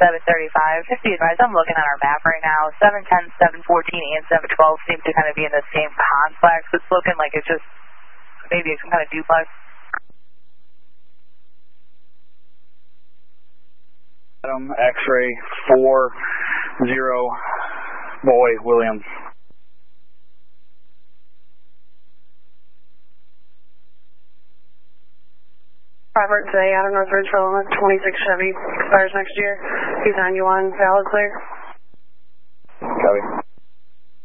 735. Just be advised, I'm looking at our map right now. 710, 714, and 712 seem to kind of be in the same complex. It's looking like it's just maybe some kind of duplex. X-ray 40 boy William. Robert today out of North Ridgeville, 26 Chevy, expires next year. 291, valid clear.